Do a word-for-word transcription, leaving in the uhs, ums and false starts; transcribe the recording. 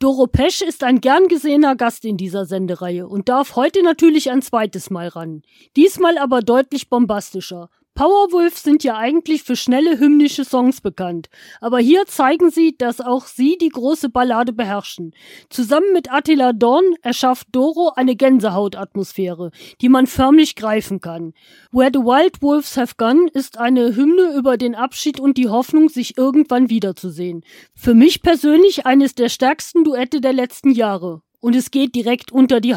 Doro Pesch ist ein gern gesehener Gast in dieser Sendereihe und darf heute natürlich ein zweites Mal ran. Diesmal aber deutlich bombastischer. Powerwolf sind ja eigentlich für schnelle hymnische Songs bekannt, aber hier zeigen sie, dass auch sie die große Ballade beherrschen. Zusammen mit Attila Dorn erschafft Doro eine Gänsehautatmosphäre, die man förmlich greifen kann. Where the Wild Wolves Have Gone ist eine Hymne über den Abschied und die Hoffnung, sich irgendwann wiederzusehen. Für mich persönlich eines der stärksten Duette der letzten Jahre. Und es geht direkt unter die